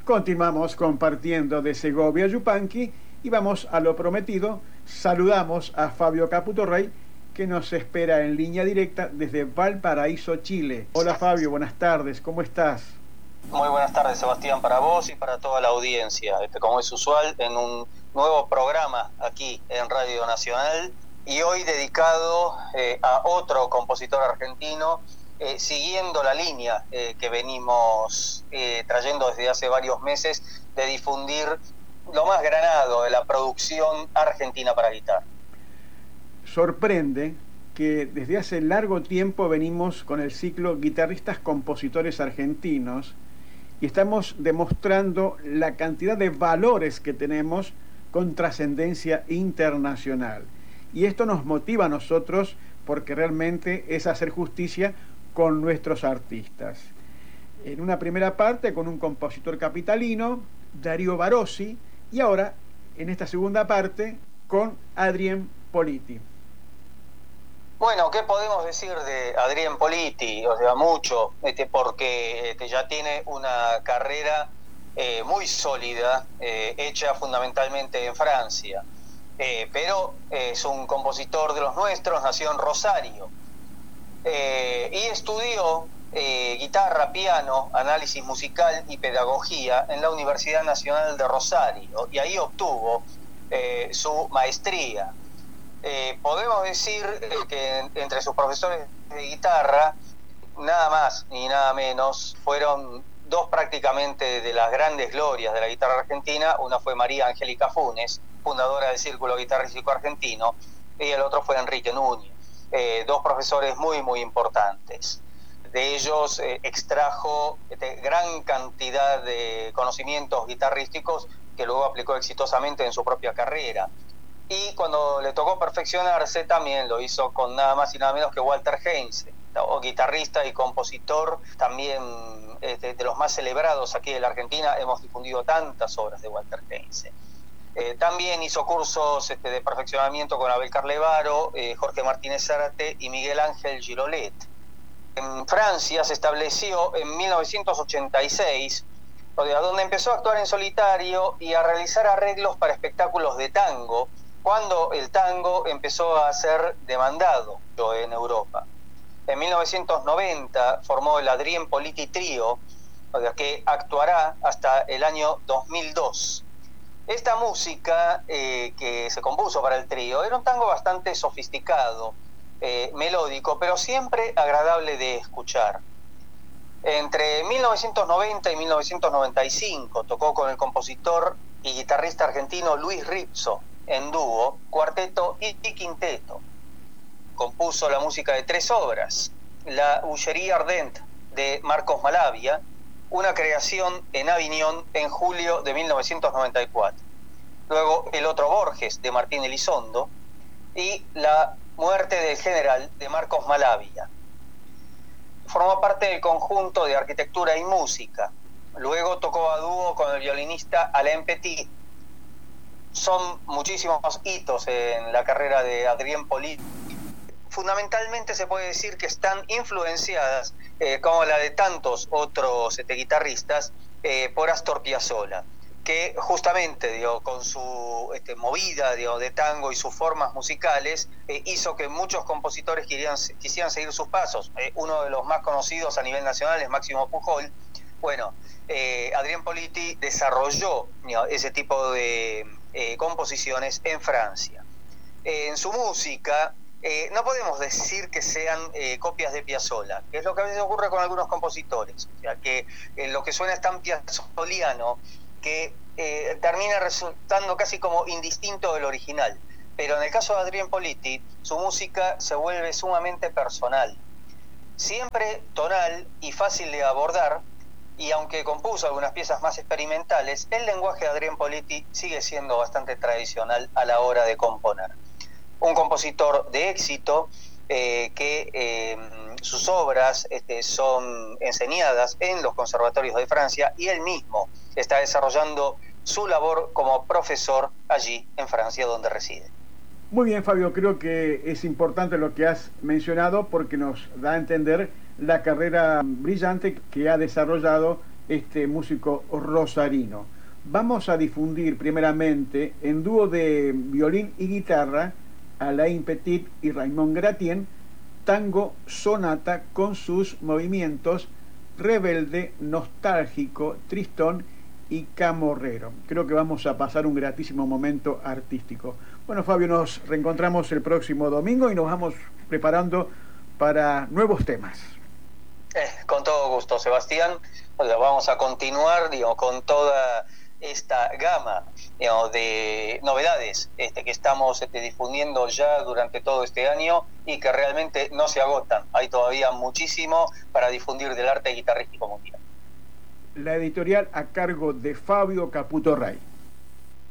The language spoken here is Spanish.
Continuamos compartiendo de Segovia a Yupanqui y vamos a lo prometido. Saludamos a Fabio Caputorrey, que nos espera en línea directa desde Valparaíso, Chile. Hola Fabio, buenas tardes, ¿cómo estás? Muy buenas tardes, Sebastián, para vos y para toda la audiencia. Como es usual, en un nuevo programa aquí en Radio Nacional y hoy dedicado a otro compositor argentino, siguiendo la línea que venimos trayendo desde hace varios meses de difundir lo más granado de la producción argentina para guitarra. Sorprende que desde hace largo tiempo venimos con el ciclo Guitarristas Compositores Argentinos y estamos demostrando la cantidad de valores que tenemos con trascendencia internacional. Y esto nos motiva a nosotros porque realmente es hacer justicia con nuestros artistas. En una primera parte con un compositor capitalino, Darío Barossi, y ahora en esta segunda parte con Adrien Politi. Bueno, ¿qué podemos decir de Adrien Politi? O sea, mucho, porque ya tiene una carrera muy sólida, hecha fundamentalmente en Francia, pero es un compositor de los nuestros, nació en Rosario, y estudió guitarra, piano, análisis musical y pedagogía en la Universidad Nacional de Rosario, y ahí obtuvo su maestría. Podemos decir que entre sus profesores de guitarra, nada más ni nada menos, fueron dos prácticamente de las grandes glorias de la guitarra argentina. Una fue María Angélica Funes, fundadora del Círculo Guitarrístico Argentino, y el otro fue Enrique Núñez, dos profesores muy, muy importantes. De ellos extrajo gran cantidad de conocimientos guitarrísticos que luego aplicó exitosamente en su propia carrera. Y cuando le tocó perfeccionarse también lo hizo con nada más y nada menos que Walter Heinze, guitarrista y compositor también de los más celebrados aquí en la Argentina. Hemos difundido tantas obras de Walter Heinze. También hizo cursos de perfeccionamiento con Abel Carlevaro, Jorge Martínez Zárate y Miguel Ángel Girolet. En Francia se estableció en 1986, donde empezó a actuar en solitario y a realizar arreglos para espectáculos de tango, cuando el tango empezó a ser demandado en Europa. En 1990 formó el Adrien Politi Trío, que actuará hasta el año 2002. Esta música que se compuso para el trío era un tango bastante sofisticado, melódico, pero siempre agradable de escuchar. Entre 1990 y 1995 tocó con el compositor y guitarrista argentino Luis Rizzo en dúo, cuarteto y quinteto. Compuso la música de tres obras: La Hucherie Ardente de Marcos Malavia, una creación en Aviñón en julio de 1994. Luego El Otro Borges de Martín Elizondo y La Muerte del General de Marcos Malavia. Formó parte del conjunto de arquitectura y música. Luego tocó a dúo con el violinista Alain Petit. Son muchísimos hitos en la carrera de Adrien Politi. Fundamentalmente se puede decir que están influenciadas, como la de tantos otros guitarristas, por Astor Piazzolla, que justamente con su movida de tango y sus formas musicales hizo que muchos compositores quisieran seguir sus pasos. Uno de los más conocidos a nivel nacional es Máximo Pujol. Bueno, Adrien Politi desarrolló ese tipo de composiciones en Francia. En su música no podemos decir que sean copias de Piazzolla, que es lo que a veces ocurre con algunos compositores, o sea, que lo que suena es tan piazzoliano que termina resultando casi como indistinto del original. Pero en el caso de Adrien Politi, su música se vuelve sumamente personal, siempre tonal y fácil de abordar, y aunque compuso algunas piezas más experimentales, el lenguaje de Adrien Politi sigue siendo bastante tradicional a la hora de componer. Un compositor de éxito que sus obras son enseñadas en los conservatorios de Francia, y él mismo está desarrollando su labor como profesor allí en Francia, donde reside. Muy bien, Fabio, creo que es importante lo que has mencionado porque nos da a entender la carrera brillante que ha desarrollado este músico rosarino. Vamos a difundir primeramente en dúo de violín y guitarra Alain Petit y Raymond Gratien, Tango Sonata con sus movimientos rebelde, nostálgico, tristón y camorrero. Creo que vamos a pasar un gratísimo momento artístico. Bueno, Fabio, nos reencontramos el próximo domingo y nos vamos preparando para nuevos temas. Con todo gusto, Sebastián. Vamos a continuar, con toda esta gama, de novedades que estamos difundiendo ya durante todo este año y que realmente no se agotan. Hay todavía muchísimo para difundir del arte guitarrístico mundial. La editorial a cargo de Fabio Caputo Ray.